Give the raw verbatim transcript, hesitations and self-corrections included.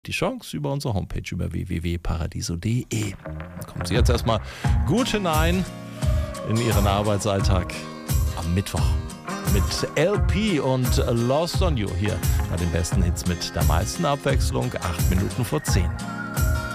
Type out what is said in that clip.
die Chance über unsere Homepage über w w w punkt paradiso punkt de. Kommen Sie jetzt erstmal gut hinein in Ihren Arbeitsalltag am Mittwoch mit L P und Lost on You hier bei den besten Hits mit der meisten Abwechslung. Acht Minuten vor zehn.